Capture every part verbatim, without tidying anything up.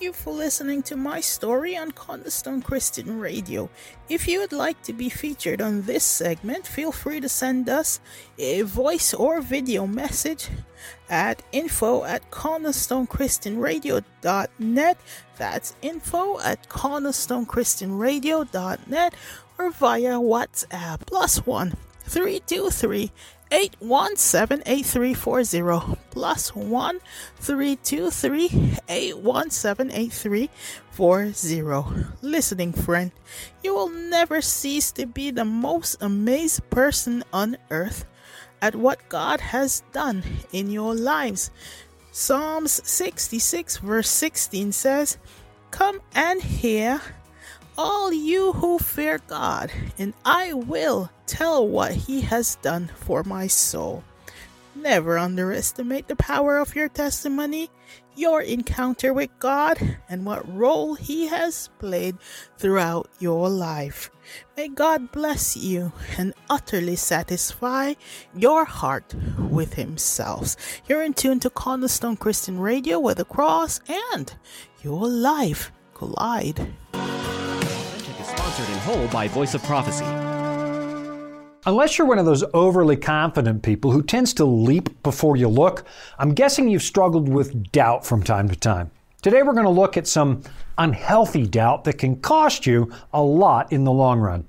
you for listening to my story on Cornerstone Christian Radio. If you would like to be featured on this segment, feel free to send us a voice or video message at info at cornerstone christian radio dot net. That's info at cornerstone christian radio dot net or via WhatsApp plus one three two three eight one seven eight three four zero plus one three two three eight one seven eight three four zero. Listening friend, you will never cease to be the most amazed person on earth at what God has done in your lives. Psalms sixty-six verse sixteen says, "Come and hear, all you who fear God, and I will tell what he has done for my soul." Never underestimate the power of your testimony, your encounter with God, and what role he has played throughout your life. May God bless you and utterly satisfy your heart with himself. You're in tune to Cornerstone Christian Radio, where the cross and your life collide. Sponsored in whole by Voice of Prophecy. Unless you're one of those overly confident people who tends to leap before you look, I'm guessing you've struggled with doubt from time to time. Today we're going to look at some unhealthy doubt that can cost you a lot in the long run.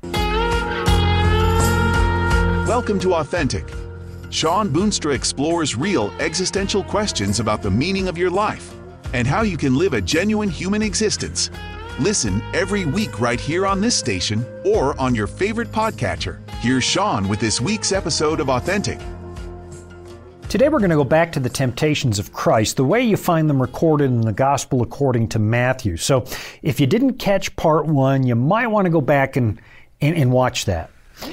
Welcome to Authentic. Shawn Boonstra explores real existential questions about the meaning of your life and how you can live a genuine human existence. Listen every week right here on this station or on your favorite podcatcher. Here's Shawn with this week's episode of Authentic. Today we're going to go back to the temptations of Christ, the way you find them recorded in the Gospel according to Matthew. So if you didn't catch part one, you might want to go back and, and, and watch that.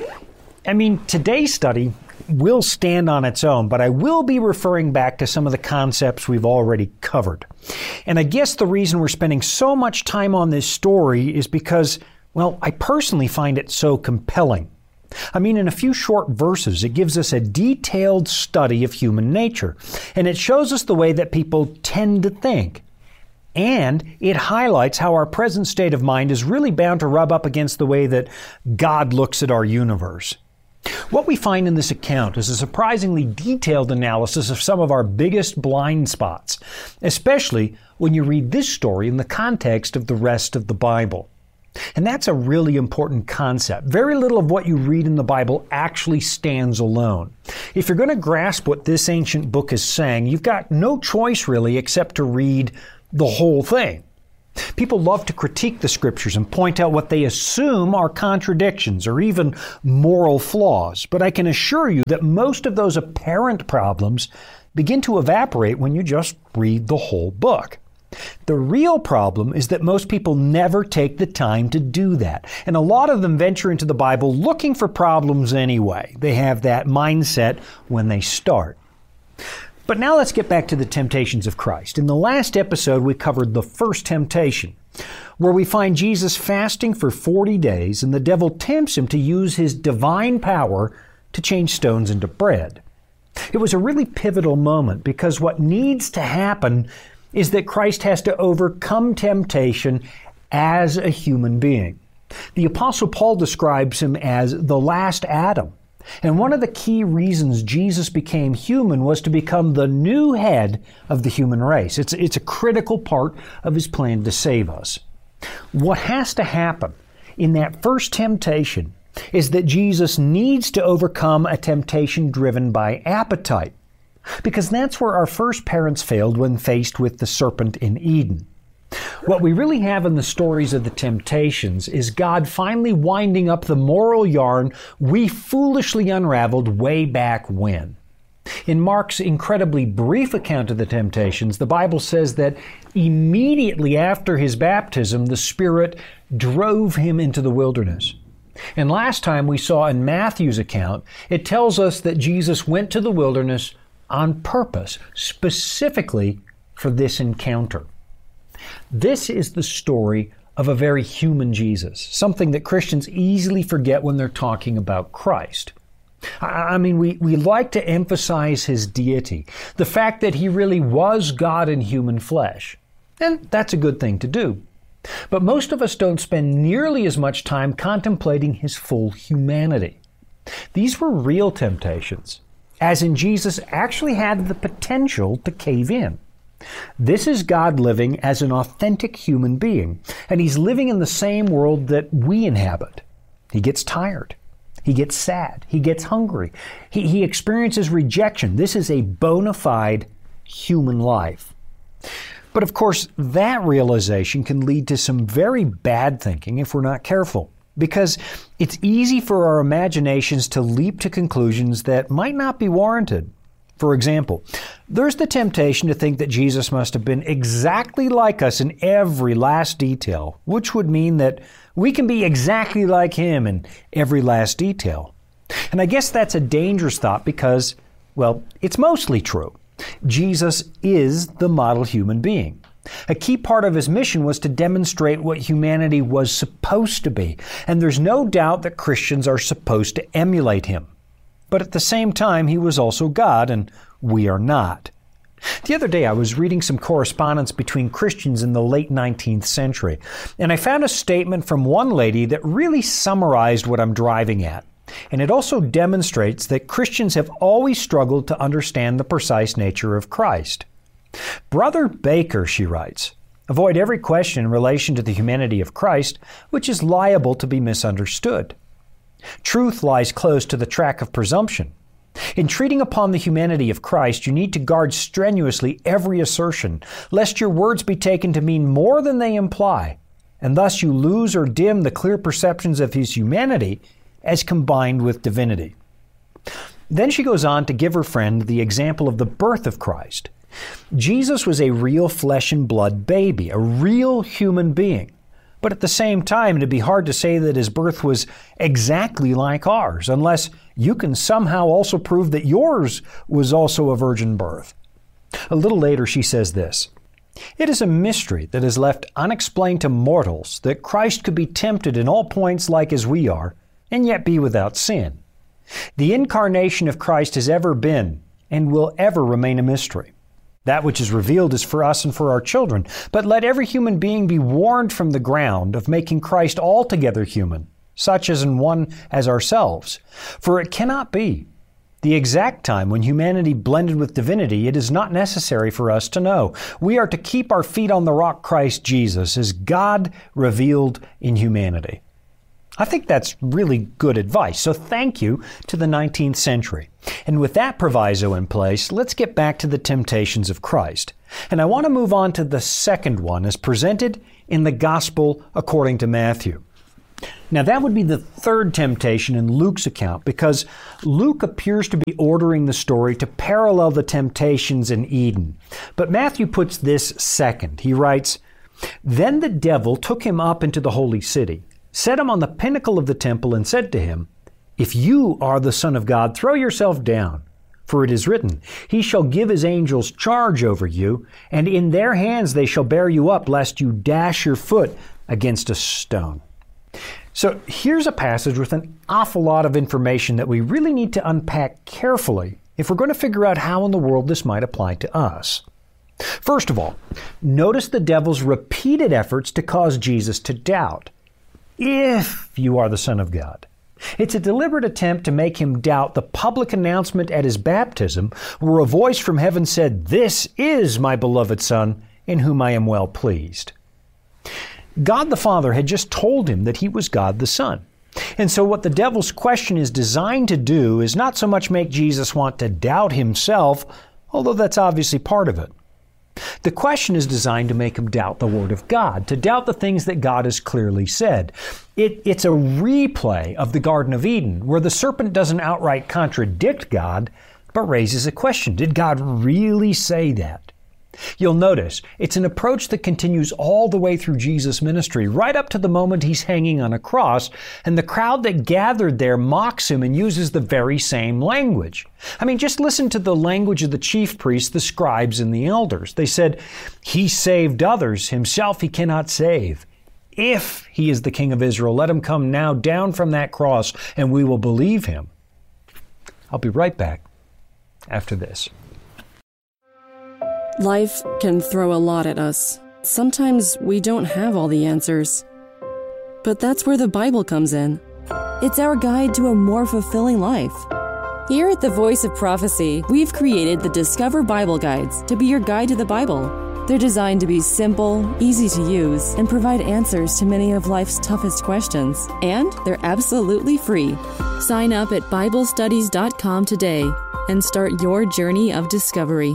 I mean, today's study will stand on its own, but I will be referring back to some of the concepts we've already covered. And I guess the reason we're spending so much time on this story is because, well, I personally find it so compelling. I mean, in a few short verses, it gives us a detailed study of human nature, and it shows us the way that people tend to think. And it highlights how our present state of mind is really bound to rub up against the way that God looks at our universe. What we find in this account is a surprisingly detailed analysis of some of our biggest blind spots, especially when you read this story in the context of the rest of the Bible. And that's a really important concept. Very little of what you read in the Bible actually stands alone. If you're going to grasp what this ancient book is saying, you've got no choice really except to read the whole thing. People love to critique the scriptures and point out what they assume are contradictions or even moral flaws. But I can assure you that most of those apparent problems begin to evaporate when you just read the whole book. The real problem is that most people never take the time to do that. And a lot of them venture into the Bible looking for problems anyway. They have that mindset when they start. But now let's get back to the temptations of Christ. In the last episode, we covered the first temptation, where we find Jesus fasting for forty days, and the devil tempts him to use his divine power to change stones into bread. It was a really pivotal moment because what needs to happen is that Christ has to overcome temptation as a human being. The Apostle Paul describes him as the last Adam. And one of the key reasons Jesus became human was to become the new head of the human race. It's, it's a critical part of his plan to save us. What has to happen in that first temptation is that Jesus needs to overcome a temptation driven by appetite, because that's where our first parents failed when faced with the serpent in Eden. What we really have in the stories of the temptations is God finally winding up the moral yarn we foolishly unraveled way back when. In Mark's incredibly brief account of the temptations, the Bible says that immediately after his baptism, the Spirit drove him into the wilderness. And last time we saw in Matthew's account, it tells us that Jesus went to the wilderness on purpose, specifically for this encounter. This is the story of a very human Jesus, something that Christians easily forget when they're talking about Christ. I mean, we, we like to emphasize his deity, the fact that he really was God in human flesh. And that's a good thing to do. But most of us don't spend nearly as much time contemplating his full humanity. These were real temptations, as in Jesus actually had the potential to cave in. This is God living as an authentic human being, and he's living in the same world that we inhabit. He gets tired. He gets sad. He gets hungry. He, he experiences rejection. This is a bona fide human life. But of course, that realization can lead to some very bad thinking if we're not careful, because it's easy for our imaginations to leap to conclusions that might not be warranted. For example, there's the temptation to think that Jesus must have been exactly like us in every last detail, which would mean that we can be exactly like him in every last detail. And I guess that's a dangerous thought because, well, it's mostly true. Jesus is the model human being. A key part of his mission was to demonstrate what humanity was supposed to be, and there's no doubt that Christians are supposed to emulate him. But at the same time, he was also God, and we are not. The other day, I was reading some correspondence between Christians in the late nineteenth century, and I found a statement from one lady that really summarized what I'm driving at. And it also demonstrates that Christians have always struggled to understand the precise nature of Christ. Brother Baker, she writes, avoid every question in relation to the humanity of Christ, which is liable to be misunderstood. Truth lies close to the track of presumption. In treating upon the humanity of Christ, you need to guard strenuously every assertion, lest your words be taken to mean more than they imply, and thus you lose or dim the clear perceptions of his humanity as combined with divinity. Then she goes on to give her friend the example of the birth of Christ. Jesus was a real flesh and blood baby, a real human being. But at the same time, it'd be hard to say that his birth was exactly like ours, unless you can somehow also prove that yours was also a virgin birth. A little later, she says this, "It is a mystery that is left unexplained to mortals that Christ could be tempted in all points like as we are, and yet be without sin. The incarnation of Christ has ever been and will ever remain a mystery. That which is revealed is for us and for our children, but let every human being be warned from the ground of making Christ altogether human, such as in one as ourselves. For it cannot be. The exact time when humanity blended with divinity, it is not necessary for us to know. We are to keep our feet on the rock Christ Jesus as God revealed in humanity." I think that's really good advice, so thank you to the nineteenth century. And with that proviso in place, let's get back to the temptations of Christ. And I want to move on to the second one as presented in the Gospel according to Matthew. Now that would be the third temptation in Luke's account because Luke appears to be ordering the story to parallel the temptations in Eden. But Matthew puts this second. He writes, "Then the devil took him up into the holy city, set him on the pinnacle of the temple, and said to him, 'If you are the Son of God, throw yourself down. For it is written, He shall give His angels charge over you, and in their hands they shall bear you up, lest you dash your foot against a stone.'" So here's a passage with an awful lot of information that we really need to unpack carefully if we're going to figure out how in the world this might apply to us. First of all, notice the devil's repeated efforts to cause Jesus to doubt. If you are the Son of God. It's a deliberate attempt to make him doubt the public announcement at his baptism where a voice from heaven said, "This is my beloved Son, in whom I am well pleased." God the Father had just told him that he was God the Son. And so what the devil's question is designed to do is not so much make Jesus want to doubt himself, although that's obviously part of it. The question is designed to make him doubt the Word of God, to doubt the things that God has clearly said. It, it's a replay of the Garden of Eden, where the serpent doesn't outright contradict God, but raises a question. Did God really say that? You'll notice it's an approach that continues all the way through Jesus' ministry, right up to the moment he's hanging on a cross, and the crowd that gathered there mocks him and uses the very same language. I mean, just listen to the language of the chief priests, the scribes, and the elders. They said, "He saved others, himself he cannot save. If he is the King of Israel, let him come now down from that cross, and we will believe him." I'll be right back after this. Life can throw a lot at us. Sometimes we don't have all the answers. But that's where the Bible comes in. It's our guide to a more fulfilling life. Here at the Voice of Prophecy, we've created the Discover Bible Guides to be your guide to the Bible. They're designed to be simple, easy to use, and provide answers to many of life's toughest questions. And they're absolutely free. Sign up at Bible Studies dot com today and start your journey of discovery.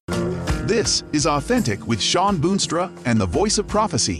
This is Authentic with Shawn Boonstra and the Voice of Prophecy.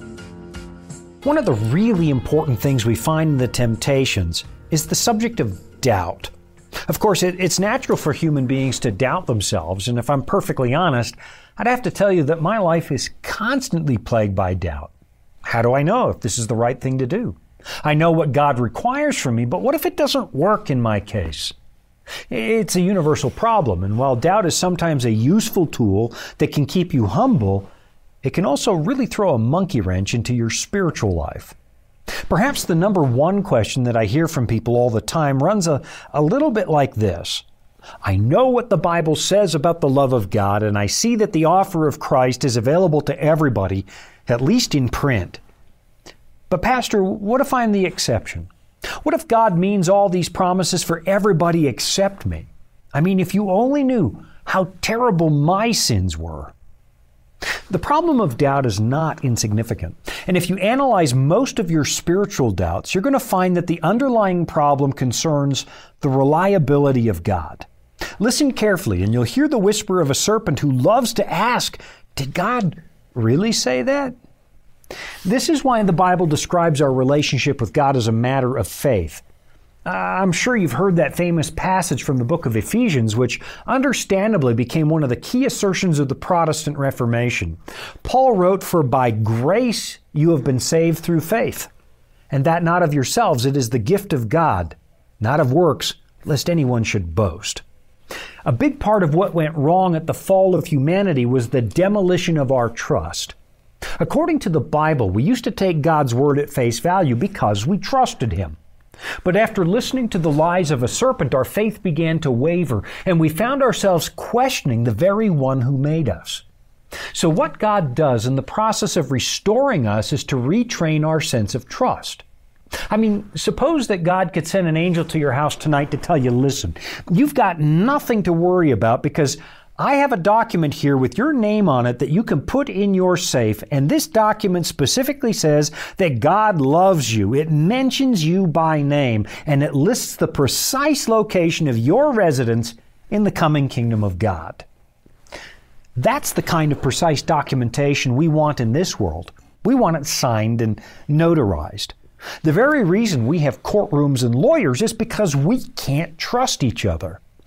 One of the really important things we find in the Temptations is the subject of doubt. Of course, it, it's natural for human beings to doubt themselves, and if I'm perfectly honest, I'd have to tell you that my life is constantly plagued by doubt. How do I know if this is the right thing to do? I know what God requires from me, but what if it doesn't work in my case? It's a universal problem, and while doubt is sometimes a useful tool that can keep you humble, it can also really throw a monkey wrench into your spiritual life. Perhaps the number one question that I hear from people all the time runs a, a little bit like this. I know what the Bible says about the love of God, and I see that the offer of Christ is available to everybody, at least in print. But Pastor, what if I'm the exception? What if God means all these promises for everybody except me? I mean, if you only knew how terrible my sins were. The problem of doubt is not insignificant. And if you analyze most of your spiritual doubts, you're going to find that the underlying problem concerns the reliability of God. Listen carefully, and you'll hear the whisper of a serpent who loves to ask, did God really say that? This is why the Bible describes our relationship with God as a matter of faith. I'm sure you've heard that famous passage from the book of Ephesians, which understandably became one of the key assertions of the Protestant Reformation. Paul wrote, "For by grace you have been saved through faith, and that not of yourselves, it is the gift of God, not of works, lest anyone should boast." A big part of what went wrong at the fall of humanity was the demolition of our trust. According to the Bible, we used to take God's word at face value because we trusted Him. But after listening to the lies of a serpent, our faith began to waver, and we found ourselves questioning the very one who made us. So what God does in the process of restoring us is to retrain our sense of trust. I mean, suppose that God could send an angel to your house tonight to tell you, listen, you've got nothing to worry about because I have a document here with your name on it that you can put in your safe, and this document specifically says that God loves you. It mentions you by name, and it lists the precise location of your residence in the coming kingdom of God. That's the kind of precise documentation we want in this world. We want it signed and notarized. The very reason we have courtrooms and lawyers is because we can't trust each other.